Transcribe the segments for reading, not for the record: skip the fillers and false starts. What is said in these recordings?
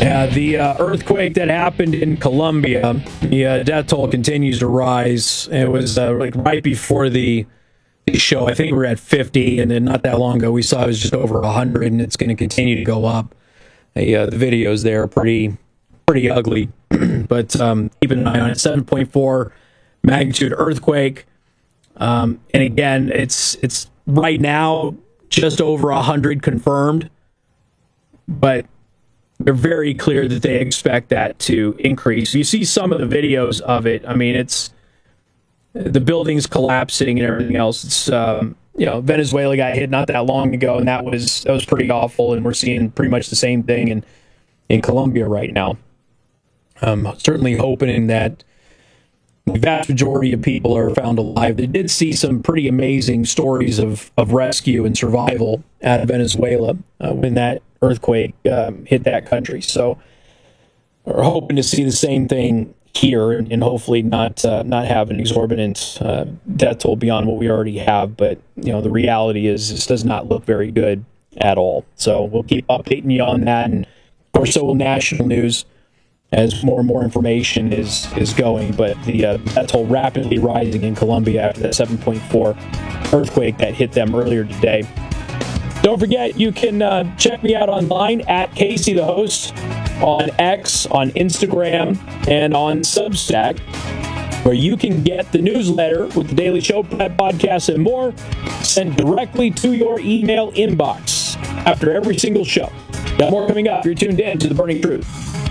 Yeah, the earthquake that happened in Colombia, the death toll continues to rise. It was like right before the show. I think we were at 50, and then not that long ago we saw it was just over 100, and it's going to continue to go up. The videos there are pretty ugly, but keep an eye on it. 7.4 magnitude earthquake, and again, it's right now just over 100 confirmed, but they're very clear that they expect that to increase. You see some of the videos of it. I mean, it's the buildings collapsing and everything else. It's Venezuela got hit not that long ago, and that was pretty awful. And we're seeing pretty much the same thing in Colombia right now. Certainly hoping that the vast majority of people are found alive. They did see some pretty amazing stories of rescue and survival out of Venezuela when that earthquake hit that country. So we're hoping to see the same thing here, and hopefully not have an exorbitant death toll beyond what we already have. But the reality is this does not look very good at all. So we'll keep updating you on that, and of course so will national news as more and more information is going. But the death toll rapidly rising in Colombia after that 7.4 earthquake that hit them earlier today. Don't forget, you can check me out online at Casey the Host on X, on Instagram, and on Substack, where you can get the newsletter with the Daily Show, Prep Podcast, and more sent directly to your email inbox after every single show. Got more coming up. You're tuned in to The Burning Truth.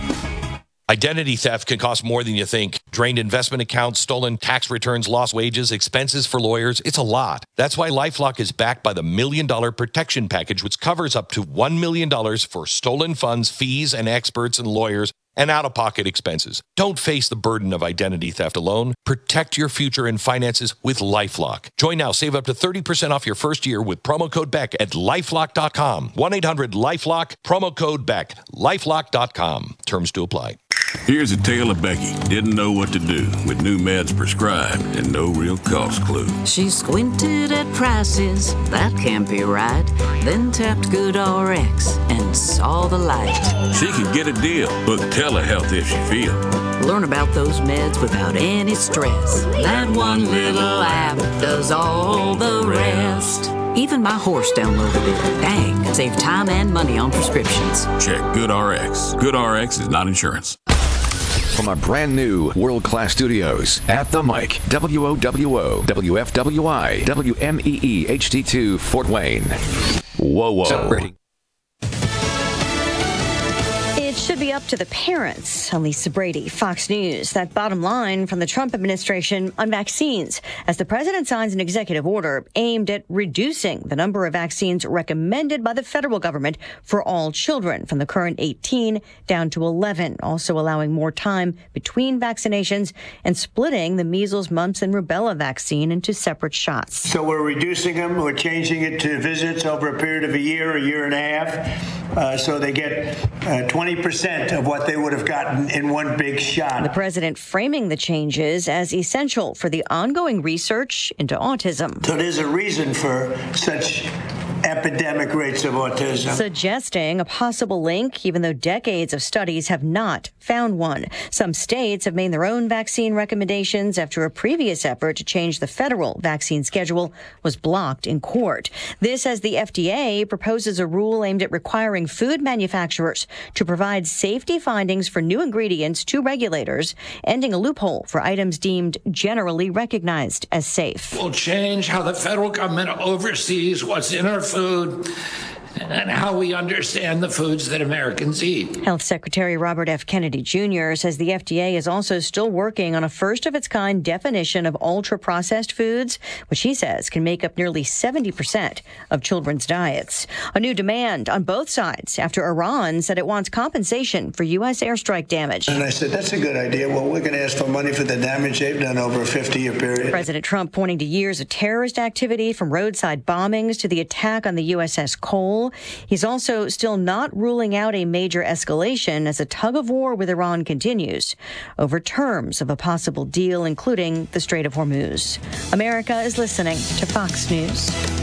Identity theft can cost more than you think. Drained investment accounts, stolen tax returns, lost wages, expenses for lawyers. It's a lot. That's why LifeLock is backed by the $1 Million Protection Package, which covers up to $1 million for stolen funds, fees, and experts and lawyers, and out-of-pocket expenses. Don't face the burden of identity theft alone. Protect your future and finances with LifeLock. Join now. Save up to 30% off your first year with promo code BECK at LifeLock.com. 1-800-LifeLock, promo code BECK, LifeLock.com. Terms to apply. Here's a tale of Becky. Didn't know what to do with new meds prescribed and no real cost clue. She squinted at prices, that can't be right. Then tapped GoodRx and saw the light. She could get a deal. Book telehealth if she feel. Learn about those meds without any stress. That one little app does all the rest. Even my horse downloaded it. Dang, save time and money on prescriptions. Check GoodRx. GoodRx is not insurance. From our brand new world-class studios at The Mic, WOWO, WFWI, WMEE HD2 Fort Wayne. Whoa. Celebrating. It should be up to the parents. Lisa Brady, Fox News. That bottom line from the Trump administration on vaccines as the president signs an executive order aimed at reducing the number of vaccines recommended by the federal government for all children from the current 18 down to 11, also allowing more time between vaccinations and splitting the measles, mumps, and rubella vaccine into separate shots. So we're reducing them. We're changing it to visits over a period of a year and a half, so they get 20% of what they would have gotten in one big shot. The president framing the changes as essential for the ongoing research into autism. So there's a reason for such epidemic rates of autism. Suggesting a possible link, even though decades of studies have not found one. Some states have made their own vaccine recommendations after a previous effort to change the federal vaccine schedule was blocked in court. This as the FDA proposes a rule aimed at requiring food manufacturers to provide safety findings for new ingredients to regulators, ending a loophole for items deemed generally recognized as safe. Will change how the federal government oversees what's in our food and how we understand the foods that Americans eat. Health Secretary Robert F. Kennedy Jr. says the FDA is also still working on a first-of-its-kind definition of ultra-processed foods, which he says can make up nearly 70% of children's diets. A new demand on both sides after Iran said it wants compensation for U.S. airstrike damage. And I said, that's a good idea. Well, we're going to ask for money for the damage they've done over a 50-year period. President Trump pointing to years of terrorist activity from roadside bombings to the attack on the USS Cole. He's also still not ruling out a major escalation as a tug-of-war with Iran continues over terms of a possible deal, including the Strait of Hormuz. America is listening to Fox News.